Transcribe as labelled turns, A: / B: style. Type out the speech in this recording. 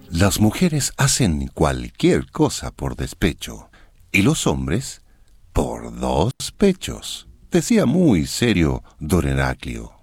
A: Las mujeres hacen cualquier cosa por despecho y los hombres por dos pechos, decía muy serio don Heraclio.